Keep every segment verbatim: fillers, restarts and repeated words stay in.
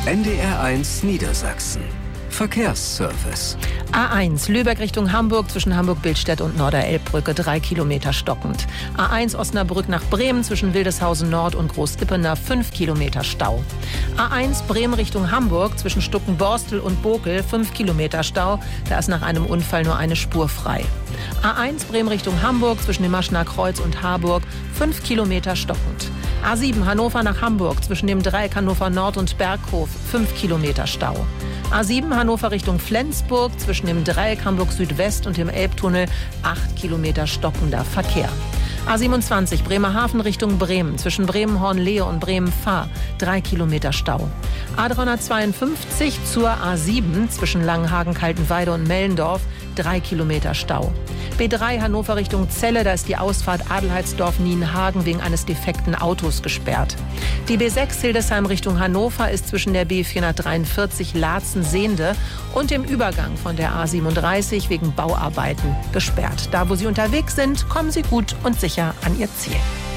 N D R eins Niedersachsen. Verkehrsservice. A eins Lübeck Richtung Hamburg zwischen Hamburg-Billstedt und Norderelbbrücke drei Kilometer stockend. A eins Osnabrück nach Bremen zwischen Wildeshausen Nord und Groß-Ippener fünf Kilometer Stau. A eins Bremen Richtung Hamburg zwischen Stuckenborstel und Bokel fünf Kilometer Stau. Da ist nach einem Unfall nur eine Spur frei. A eins Bremen Richtung Hamburg zwischen dem Maschner Kreuz und Harburg fünf Kilometer stockend. A sieben Hannover nach Hamburg zwischen dem Dreieck Hannover Nord und Berghof fünf Kilometer Stau. A sieben Hannover Richtung Flensburg zwischen dem Dreieck Hamburg Südwest und dem Elbtunnel acht Kilometer stockender Verkehr. A siebenundzwanzig Bremerhaven Richtung Bremen zwischen Bremen-Hornlehe und Bremen-Fahr drei Kilometer Stau. A dreihundertzweiundfünfzig zur A sieben zwischen Langenhagen-Kaltenweide und Mellendorf drei Kilometer Stau. B drei Hannover Richtung Celle, da ist die Ausfahrt Adelheidsdorf-Nienhagen wegen eines defekten Autos gesperrt. Die B sechs Hildesheim Richtung Hannover ist zwischen der B vierhundertdreiundvierzig Laatzen-Sehnde und dem Übergang von der A siebenunddreißig wegen Bauarbeiten gesperrt. Da, wo Sie unterwegs sind, kommen Sie gut und sicher an Ihr Ziel.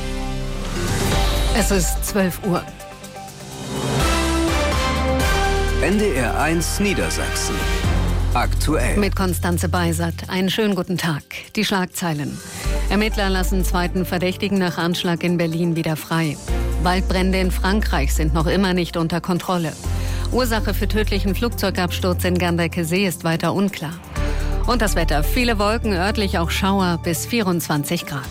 Es ist zwölf Uhr. N D R eins Niedersachsen. Aktuell. Mit Konstanze Beisert. Einen schönen guten Tag. Die Schlagzeilen. Ermittler lassen zweiten Verdächtigen nach Anschlag in Berlin wieder frei. Waldbrände in Frankreich sind noch immer nicht unter Kontrolle. Ursache für tödlichen Flugzeugabsturz in Gandeckesee ist weiter unklar. Und das Wetter. Viele Wolken, örtlich auch Schauer bis vierundzwanzig Grad.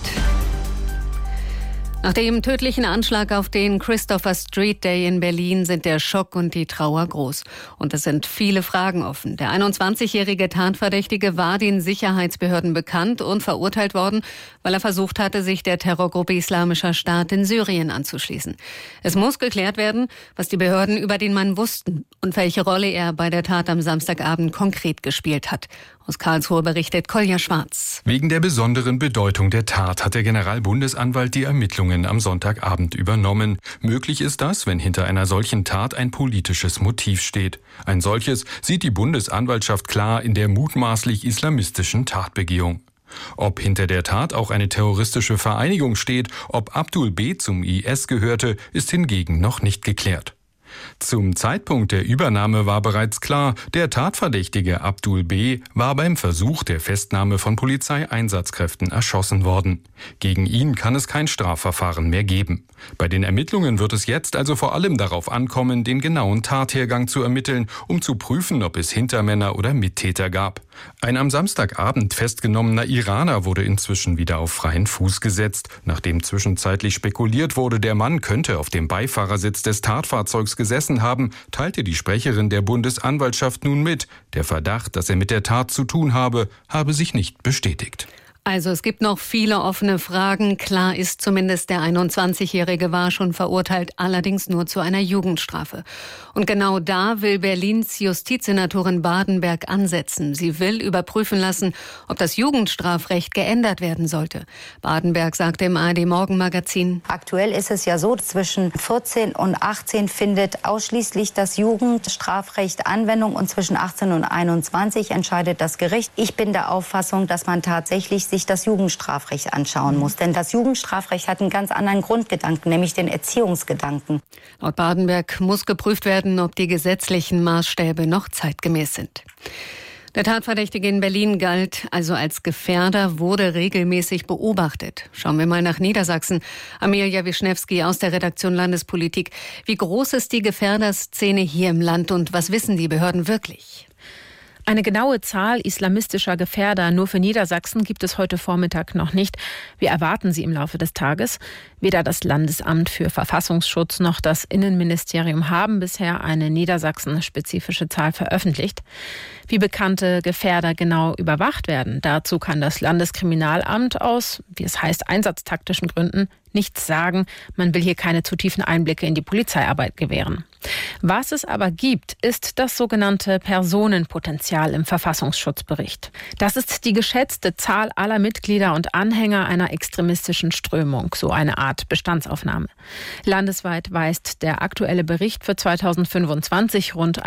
Nach dem tödlichen Anschlag auf den Christopher Street Day in Berlin sind der Schock und die Trauer groß. Und es sind viele Fragen offen. Der einundzwanzigjährige Tatverdächtige war den Sicherheitsbehörden bekannt und verurteilt worden, weil er versucht hatte, sich der Terrorgruppe Islamischer Staat in Syrien anzuschließen. Es muss geklärt werden, was die Behörden über den Mann wussten und welche Rolle er bei der Tat am Samstagabend konkret gespielt hat. Aus Karlsruhe berichtet Kolja Schwarz. Wegen der besonderen Bedeutung der Tat hat der Generalbundesanwalt die Ermittlungen am Sonntagabend übernommen. Möglich ist das, wenn hinter einer solchen Tat ein politisches Motiv steht. Ein solches sieht die Bundesanwaltschaft klar in der mutmaßlich islamistischen Tatbegehung. Ob hinter der Tat auch eine terroristische Vereinigung steht, ob Abdul B. zum I S gehörte, ist hingegen noch nicht geklärt. Zum Zeitpunkt der Übernahme war bereits klar, der Tatverdächtige Abdul B. war beim Versuch der Festnahme von Polizeieinsatzkräften erschossen worden. Gegen ihn kann es kein Strafverfahren mehr geben. Bei den Ermittlungen wird es jetzt also vor allem darauf ankommen, den genauen Tathergang zu ermitteln, um zu prüfen, ob es Hintermänner oder Mittäter gab. Ein am Samstagabend festgenommener Iraner wurde inzwischen wieder auf freien Fuß gesetzt. Nachdem zwischenzeitlich spekuliert wurde, der Mann könnte auf dem Beifahrersitz des Tatfahrzeugs gesessen haben, teilte die Sprecherin der Bundesanwaltschaft nun mit. Der Verdacht, dass er mit der Tat zu tun habe, habe sich nicht bestätigt. Also es gibt noch viele offene Fragen. Klar ist zumindest, der einundzwanzigjährige war schon verurteilt, allerdings nur zu einer Jugendstrafe. Und genau da will Berlins Justizsenatorin Badenberg ansetzen. Sie will überprüfen lassen, ob das Jugendstrafrecht geändert werden sollte. Badenberg sagte im A R D-Morgenmagazin: Aktuell ist es ja so, zwischen vierzehn und achtzehn findet ausschließlich das Jugendstrafrecht Anwendung und zwischen achtzehn und einundzwanzig entscheidet das Gericht. Ich bin der Auffassung, dass man tatsächlich sich das Jugendstrafrecht anschauen muss. Denn das Jugendstrafrecht hat einen ganz anderen Grundgedanken, nämlich den Erziehungsgedanken. Laut Badenberg muss geprüft werden, ob die gesetzlichen Maßstäbe noch zeitgemäß sind. Der Tatverdächtige in Berlin galt also als Gefährder, wurde regelmäßig beobachtet. Schauen wir mal nach Niedersachsen. Amelia Wischnewski aus der Redaktion Landespolitik. Wie groß ist die Gefährderszene hier im Land und was wissen die Behörden wirklich? Eine genaue Zahl islamistischer Gefährder nur für Niedersachsen gibt es heute Vormittag noch nicht. Wir erwarten sie im Laufe des Tages. Weder das Landesamt für Verfassungsschutz noch das Innenministerium haben bisher eine Niedersachsen-spezifische Zahl veröffentlicht. Wie bekannte Gefährder genau überwacht werden, dazu kann das Landeskriminalamt aus, wie es heißt, einsatztaktischen Gründen nichts sagen. Man will hier keine zu tiefen Einblicke in die Polizeiarbeit gewähren. Was es aber gibt, ist das sogenannte Personenpotenzial im Verfassungsschutzbericht. Das ist die geschätzte Zahl aller Mitglieder und Anhänger einer extremistischen Strömung, so eine Art Bestandsaufnahme. Landesweit weist der aktuelle Bericht für zweitausendfünfundzwanzig rund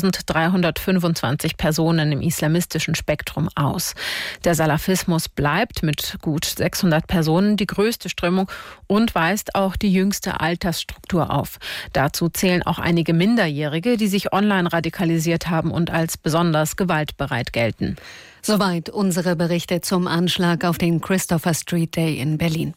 eintausenddreihundertfünfundzwanzig Personen im islamistischen Spektrum aus. Der Salafismus bleibt mit gut sechshundert Personen die größte Strömung und weist auch die jüngste Altersstruktur auf. Dazu zählen auch einige Minderjährige, die sich online radikalisiert haben und als besonders gewaltbereit gelten. Soweit unsere Berichte zum Anschlag auf den Christopher Street Day in Berlin.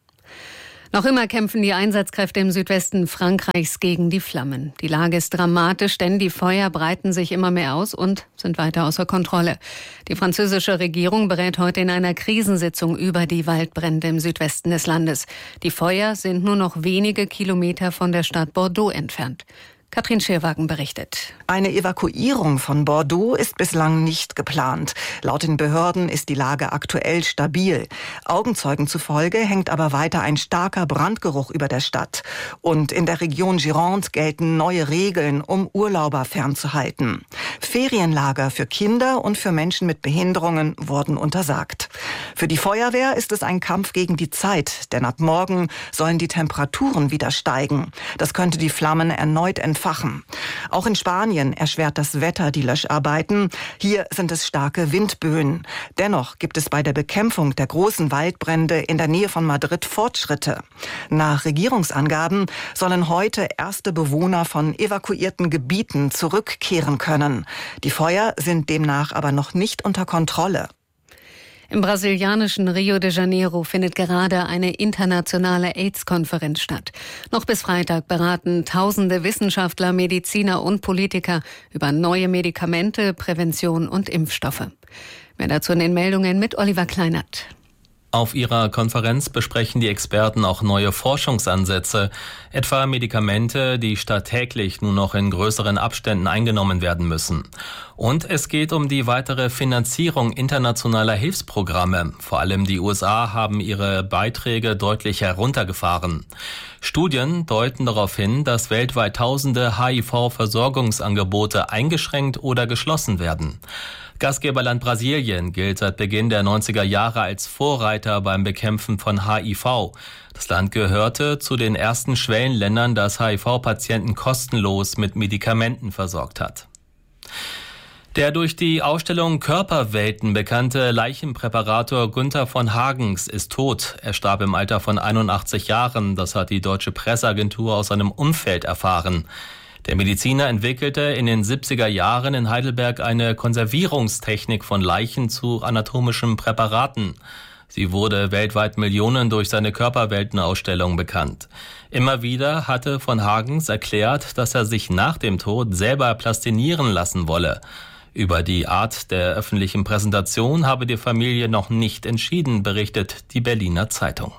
Noch immer kämpfen die Einsatzkräfte im Südwesten Frankreichs gegen die Flammen. Die Lage ist dramatisch, denn die Feuer breiten sich immer mehr aus und sind weiter außer Kontrolle. Die französische Regierung berät heute in einer Krisensitzung über die Waldbrände im Südwesten des Landes. Die Feuer sind nur noch wenige Kilometer von der Stadt Bordeaux entfernt. Katrin Schirwagen berichtet. Eine Evakuierung von Bordeaux ist bislang nicht geplant. Laut den Behörden ist die Lage aktuell stabil. Augenzeugen zufolge hängt aber weiter ein starker Brandgeruch über der Stadt. Und in der Region Gironde gelten neue Regeln, um Urlauber fernzuhalten. Ferienlager für Kinder und für Menschen mit Behinderungen wurden untersagt. Für die Feuerwehr ist es ein Kampf gegen die Zeit, denn ab morgen sollen die Temperaturen wieder steigen. Das könnte die Flammen erneut entfachen. Auch in Spanien erschwert das Wetter die Löscharbeiten. Hier sind es starke Windböen. Dennoch gibt es bei der Bekämpfung der großen Waldbrände in der Nähe von Madrid Fortschritte. Nach Regierungsangaben sollen heute erste Bewohner von evakuierten Gebieten zurückkehren können. Die Feuer sind demnach aber noch nicht unter Kontrolle. Im brasilianischen Rio de Janeiro findet gerade eine internationale AIDS-Konferenz statt. Noch bis Freitag beraten tausende Wissenschaftler, Mediziner und Politiker über neue Medikamente, Prävention und Impfstoffe. Mehr dazu in den Meldungen mit Oliver Kleinert. Auf ihrer Konferenz besprechen die Experten auch neue Forschungsansätze, etwa Medikamente, die statt täglich nur noch in größeren Abständen eingenommen werden müssen. Und es geht um die weitere Finanzierung internationaler Hilfsprogramme. Vor allem die U S A haben ihre Beiträge deutlich heruntergefahren. Studien deuten darauf hin, dass weltweit tausende H I V-Versorgungsangebote eingeschränkt oder geschlossen werden. Gastgeberland Brasilien gilt seit Beginn der neunziger Jahre als Vorreiter beim Bekämpfen von H I V. Das Land gehörte zu den ersten Schwellenländern, das H I V-Patienten kostenlos mit Medikamenten versorgt hat. Der durch die Ausstellung Körperwelten bekannte Leichenpräparator Günther von Hagens ist tot. Er starb im Alter von einundachtzig Jahren. Das hat die deutsche Presseagentur aus seinem Umfeld erfahren. Der Mediziner entwickelte in den siebziger Jahren in Heidelberg eine Konservierungstechnik von Leichen zu anatomischen Präparaten. Sie wurde weltweit Millionen durch seine Körperweltenausstellung bekannt. Immer wieder hatte von Hagens erklärt, dass er sich nach dem Tod selber plastinieren lassen wolle. Über die Art der öffentlichen Präsentation habe die Familie noch nicht entschieden, berichtet die Berliner Zeitung.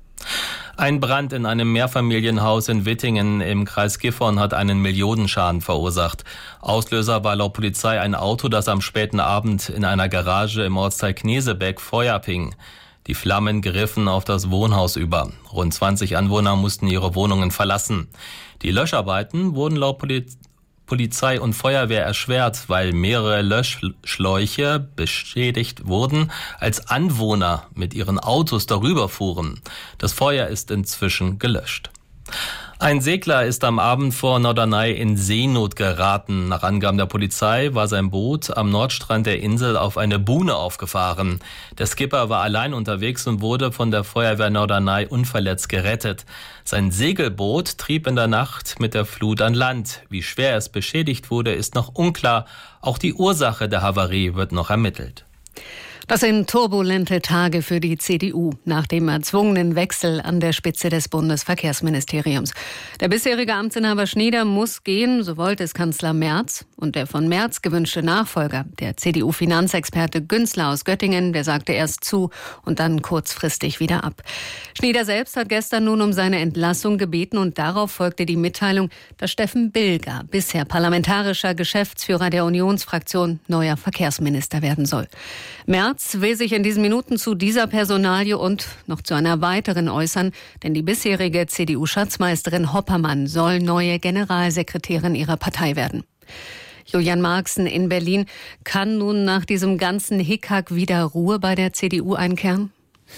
Ein Brand in einem Mehrfamilienhaus in Wittingen im Kreis Gifhorn hat einen Millionenschaden verursacht. Auslöser war laut Polizei ein Auto, das am späten Abend in einer Garage im Ortsteil Knesebeck Feuer fing. Die Flammen griffen auf das Wohnhaus über. Rund zwanzig Anwohner mussten ihre Wohnungen verlassen. Die Löscharbeiten wurden laut Polizei Polizei und Feuerwehr erschwert, weil mehrere Löschschläuche beschädigt wurden, als Anwohner mit ihren Autos darüber fuhren. Das Feuer ist inzwischen gelöscht. Ein Segler ist am Abend vor Norderney in Seenot geraten. Nach Angaben der Polizei war sein Boot am Nordstrand der Insel auf eine Buhne aufgefahren. Der Skipper war allein unterwegs und wurde von der Feuerwehr Norderney unverletzt gerettet. Sein Segelboot trieb in der Nacht mit der Flut an Land. Wie schwer es beschädigt wurde, ist noch unklar. Auch die Ursache der Havarie wird noch ermittelt. Das sind turbulente Tage für die C D U nach dem erzwungenen Wechsel an der Spitze des Bundesverkehrsministeriums. Der bisherige Amtsinhaber Schneider muss gehen, so wollte es Kanzler Merz. Und der von Merz gewünschte Nachfolger, der C D U-Finanzexperte Günzler aus Göttingen, der sagte erst zu und dann kurzfristig wieder ab. Schneider selbst hat gestern nun um seine Entlassung gebeten und darauf folgte die Mitteilung, dass Steffen Bilger, bisher parlamentarischer Geschäftsführer der Unionsfraktion, neuer Verkehrsminister werden soll. Merz will sich in diesen Minuten zu dieser Personalie und noch zu einer weiteren äußern, denn die bisherige C D U-Schatzmeisterin Hoppermann soll neue Generalsekretärin ihrer Partei werden. Julian Marxen in Berlin, kann nun nach diesem ganzen Hickhack wieder Ruhe bei der C D U einkehren?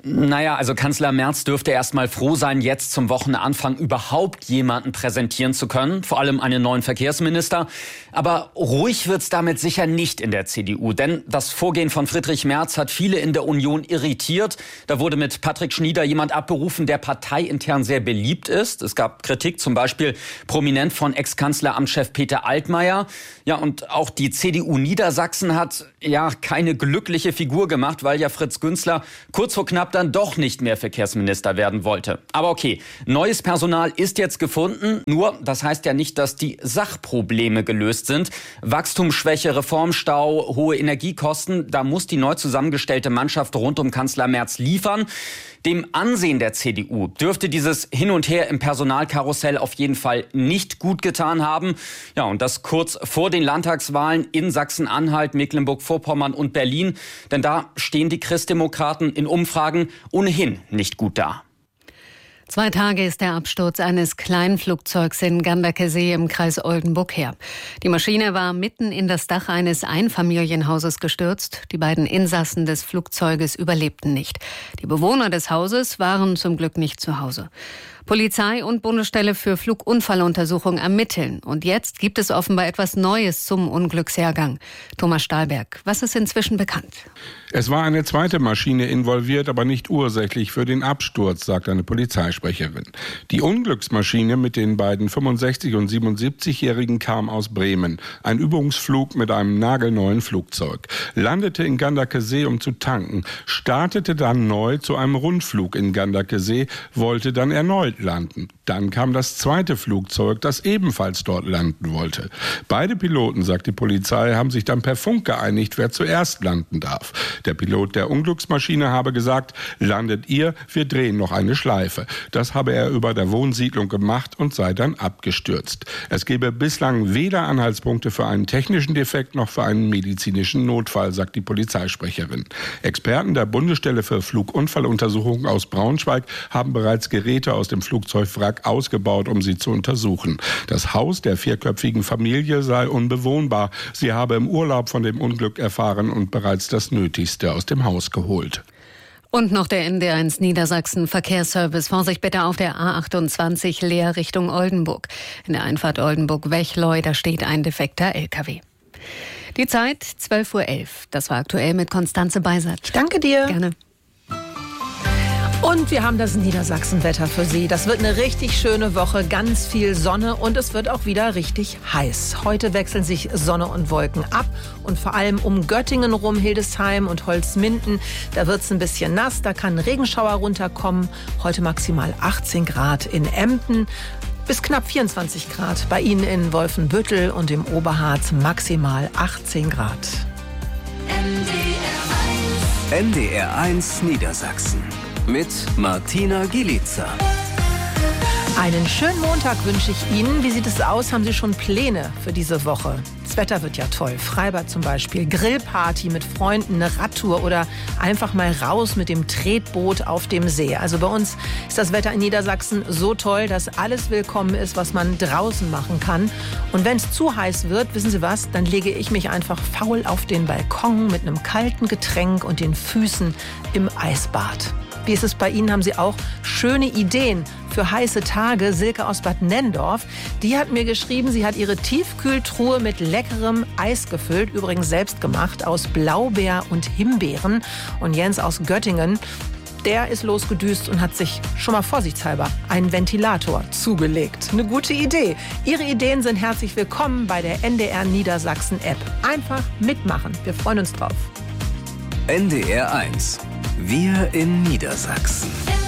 Naja, also Kanzler Merz dürfte erst mal froh sein, jetzt zum Wochenanfang überhaupt jemanden präsentieren zu können, vor allem einen neuen Verkehrsminister. Aber ruhig wird's damit sicher nicht in der C D U, denn das Vorgehen von Friedrich Merz hat viele in der Union irritiert. Da wurde mit Patrick Schnieder jemand abberufen, der parteiintern sehr beliebt ist. Es gab Kritik, zum Beispiel prominent von Ex-Kanzleramtschef Peter Altmaier. Ja, und auch die C D U Niedersachsen hat ja keine glückliche Figur gemacht, weil ja Fritz Günzler kurz vor knapp dann doch nicht mehr Verkehrsminister werden wollte. Aber okay, neues Personal ist jetzt gefunden. Nur, das heißt ja nicht, dass die Sachprobleme gelöst sind. Wachstumsschwäche, Reformstau, hohe Energiekosten, da muss die neu zusammengestellte Mannschaft rund um Kanzler Merz liefern. Dem Ansehen der C D U dürfte dieses Hin und Her im Personalkarussell auf jeden Fall nicht gut getan haben. Ja, und das kurz vor den Landtagswahlen in Sachsen-Anhalt, Mecklenburg-Vorpommern und Berlin. Denn da stehen die Christdemokraten in Umfragen ohnehin nicht gut da. Zwei Tage ist der Absturz eines Kleinflugzeugs in Ganderkesee im Kreis Oldenburg her. Die Maschine war mitten in das Dach eines Einfamilienhauses gestürzt. Die beiden Insassen des Flugzeuges überlebten nicht. Die Bewohner des Hauses waren zum Glück nicht zu Hause. Polizei und Bundesstelle für Flugunfalluntersuchung ermitteln. Und jetzt gibt es offenbar etwas Neues zum Unglückshergang. Thomas Stahlberg, was ist inzwischen bekannt? Es war eine zweite Maschine involviert, aber nicht ursächlich für den Absturz, sagt eine Polizeisprecherin. Die Unglücksmaschine mit den beiden fünfundsechzig- und siebenundsiebzigjährigen kam aus Bremen. Ein Übungsflug mit einem nagelneuen Flugzeug. Landete in Ganderkesee, um zu tanken. Startete dann neu zu einem Rundflug in Ganderkesee, wollte dann erneut landen. Dann kam das zweite Flugzeug, das ebenfalls dort landen wollte. Beide Piloten, sagt die Polizei, haben sich dann per Funk geeinigt, wer zuerst landen darf. Der Pilot der Unglücksmaschine habe gesagt, landet ihr, wir drehen noch eine Schleife. Das habe er über der Wohnsiedlung gemacht und sei dann abgestürzt. Es gebe bislang weder Anhaltspunkte für einen technischen Defekt noch für einen medizinischen Notfall, sagt die Polizeisprecherin. Experten der Bundesstelle für Flugunfalluntersuchungen aus Braunschweig haben bereits Geräte aus dem Flugzeugwrack ausgebaut, um sie zu untersuchen. Das Haus der vierköpfigen Familie sei unbewohnbar. Sie habe im Urlaub von dem Unglück erfahren und bereits das Nötigste aus dem Haus geholt. Und noch der N D eins Niedersachsen Verkehrsservice. Vorsicht bitte auf der A achtundzwanzig Leer Richtung Oldenburg. In der Einfahrt Oldenburg-Wechleu, da steht ein defekter L K W. Die Zeit zwölf Uhr elf. Das war aktuell mit Konstanze Beisert. Ich danke dir. Gerne. Und wir haben das Niedersachsenwetter für Sie. Das wird eine richtig schöne Woche, ganz viel Sonne und es wird auch wieder richtig heiß. Heute wechseln sich Sonne und Wolken ab und vor allem um Göttingen rum, Hildesheim und Holzminden, da wird es ein bisschen nass, da kann ein Regenschauer runterkommen. Heute maximal achtzehn Grad in Emden. Bis knapp vierundzwanzig Grad bei Ihnen in Wolfenbüttel und im Oberharz maximal achtzehn Grad. N D R eins Niedersachsen mit Martina Gielitzer. Einen schönen Montag wünsche ich Ihnen. Wie sieht es aus? Haben Sie schon Pläne für diese Woche? Das Wetter wird ja toll. Freibad zum Beispiel, Grillparty mit Freunden, eine Radtour oder einfach mal raus mit dem Tretboot auf dem See. Also bei uns ist das Wetter in Niedersachsen so toll, dass alles willkommen ist, was man draußen machen kann. Und wenn es zu heiß wird, wissen Sie was, dann lege ich mich einfach faul auf den Balkon mit einem kalten Getränk und den Füßen im Eisbad. Wie ist es bei Ihnen? Haben Sie auch schöne Ideen für heiße Tage? Silke aus Bad Nenndorf, die hat mir geschrieben, sie hat ihre Tiefkühltruhe mit leckerem Eis gefüllt, übrigens selbst gemacht, aus Blaubeer und Himbeeren. Und Jens aus Göttingen, der ist losgedüst und hat sich schon mal vorsichtshalber einen Ventilator zugelegt. Eine gute Idee. Ihre Ideen sind herzlich willkommen bei der N D R Niedersachsen App. Einfach mitmachen. Wir freuen uns drauf. N D R eins. Wir in Niedersachsen.